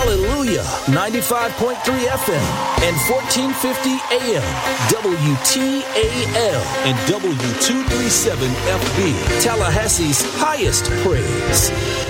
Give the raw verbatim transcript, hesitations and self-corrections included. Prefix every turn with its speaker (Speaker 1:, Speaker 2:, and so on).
Speaker 1: Hallelujah, ninety-five point three F M and fourteen fifty A M, W T A L and W two thirty-seven F B, Tallahassee's highest praise.